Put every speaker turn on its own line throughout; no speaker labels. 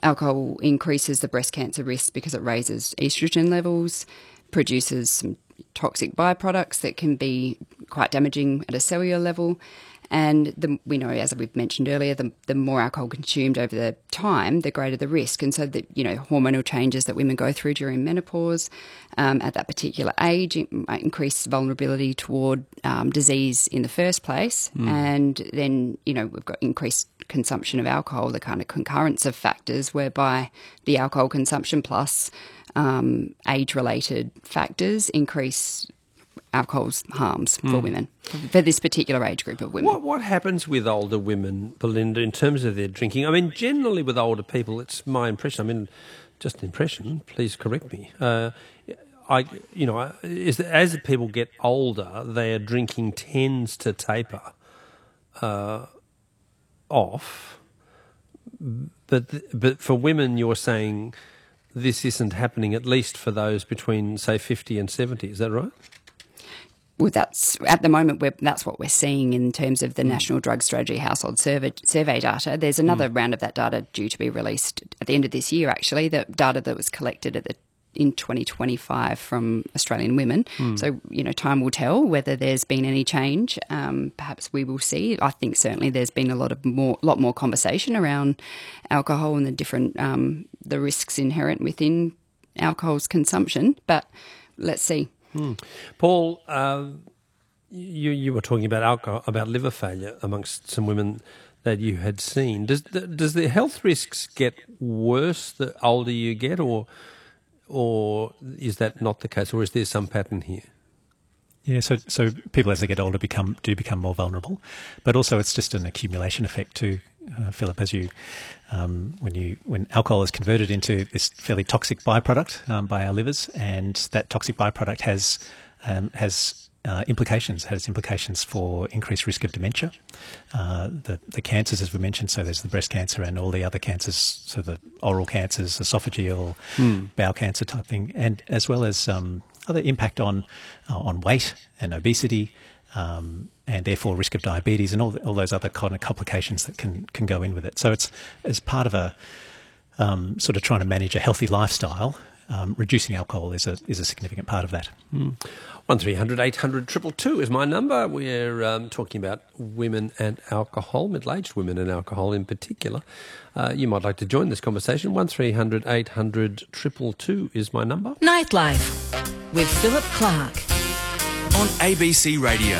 Alcohol increases the breast cancer risk because it raises estrogen levels, produces some toxic byproducts that can be quite damaging at a cellular level. And we know, as we've mentioned earlier, the more alcohol consumed over the time, the greater the risk. And so the hormonal changes that women go through during menopause at that particular age, it might increase vulnerability toward disease in the first place. And then, we've got increased consumption of alcohol, the kind of concurrence of factors whereby the alcohol consumption plus age-related factors increase alcohol's harms for women, for this particular age group of women.
What happens with older women, Belinda, in terms of their drinking? I mean, generally with older people, it's my impression. I mean, just an impression. Please correct me. As the people get older, their drinking tends to taper off. But for women, you're saying this isn't happening, at least for those between, say, 50 and 70. Is that right?
Well, that's at the moment. That's what we're seeing in terms of the National Drug Strategy Household Survey data. There's another round of that data due to be released at the end of this year. Actually, the data that was collected in 2025 from Australian women. So time will tell whether there's been any change. Perhaps we will see. I think certainly there's been a lot more conversation around alcohol and the different the risks inherent within alcohol's consumption. But let's see.
Paul, you were talking about alcohol, about liver failure amongst some women that you had seen. Does the health risks get worse the older you get, or is that not the case, or is there some pattern here?
Yeah, so people as they get older do become more vulnerable, but also it's just an accumulation effect too. Philip, as when alcohol is converted into this fairly toxic byproduct by our livers, and that toxic byproduct has implications for increased risk of dementia, the cancers, as we mentioned. So there's the breast cancer and all the other cancers, so the oral cancers, esophageal, bowel cancer type thing, and as well as other impact on weight and obesity. And therefore risk of diabetes and all those other kind of complications that can go in with it. So it's as part of a sort of trying to manage a healthy lifestyle, reducing alcohol is a significant part of that.
1300 800 222 is my number. We're talking about women and alcohol, middle-aged women and alcohol in particular. You might like to join this conversation. 1300 800 222 is my number.
Nightlife with Philip Clark
on ABC Radio.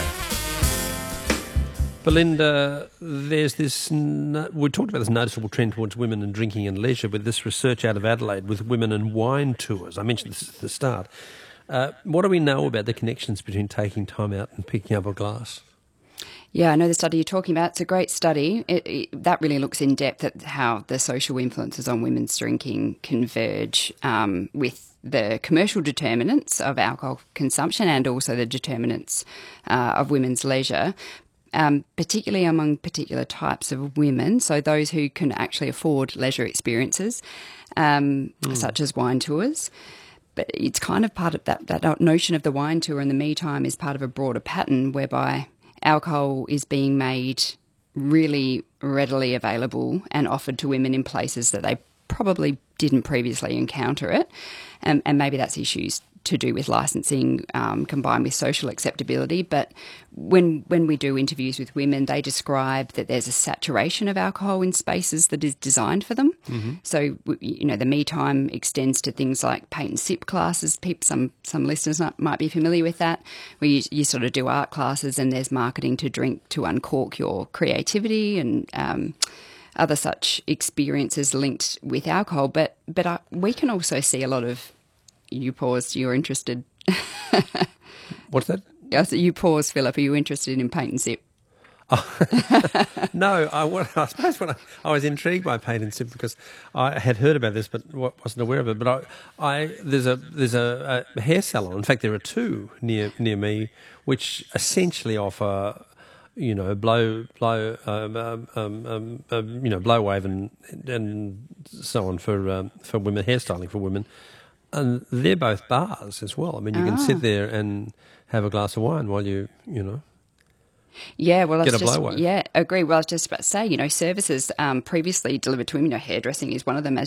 Belinda, there's this, we talked about this noticeable trend towards women and drinking and leisure with this research out of Adelaide with women and wine tours. I mentioned this at the start. What do we know about the connections between taking time out and picking up a glass?
Yeah, I know the study you're talking about. It's a great study. That really looks in depth at how the social influences on women's drinking converge with the commercial determinants of alcohol consumption and also the determinants of women's leisure. Particularly among particular types of women, so those who can actually afford leisure experiences, such as wine tours. But it's kind of part of that notion of the wine tour and the me time is part of a broader pattern whereby alcohol is being made really readily available and offered to women in places that they probably didn't previously encounter it. And maybe that's issues to do with licensing combined with social acceptability. But when we do interviews with women, they describe that there's a saturation of alcohol in spaces that is designed for them. So, the me time extends to things like paint and sip classes. Some listeners might be familiar with that, where you sort of do art classes and there's marketing to drink to uncork your creativity and other such experiences linked with alcohol. But we can also see a lot of... You paused. You're interested.
What's that?
You paused, Philip. Are you interested in paint and sip?
No, I suppose when I was intrigued by paint and sip because I had heard about this but wasn't aware of it. But there's a hair salon. In fact, there are two near me, which essentially offer blow wave and so on for women, hairstyling for women. And they're both bars as well. I mean, you can sit there and have a glass of wine while you
Yeah, well,
get a blow wave.
Yeah, agree. Well, I was just about to say, services previously delivered to women, hairdressing is one of them, as